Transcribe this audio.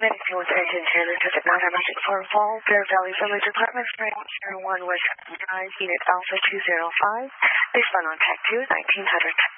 91 Engine Taylor to the 9 Fall, Bear Valley Village Apartments, 901 West Drive, Unit Alpha 205. Based on Tech 2, 1900.